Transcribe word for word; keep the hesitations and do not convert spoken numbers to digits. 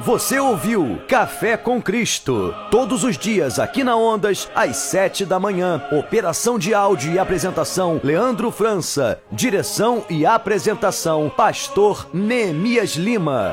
Você ouviu Café com Cristo, todos os dias aqui na Ondas, às sete da manhã. Operação de áudio e apresentação, Leandro França. Direção e apresentação, Pastor Neemias Lima.